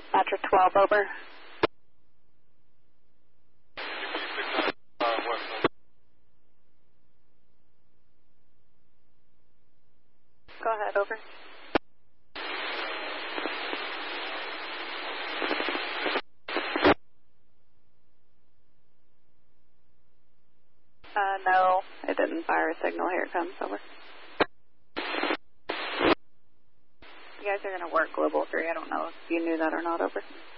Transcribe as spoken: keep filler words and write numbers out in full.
Patrick twelve, over. Go ahead, over. Uh, no, it didn't fire a signal. Here it comes, over. You guys are going to work Global three. I don't know if you knew that or not, over.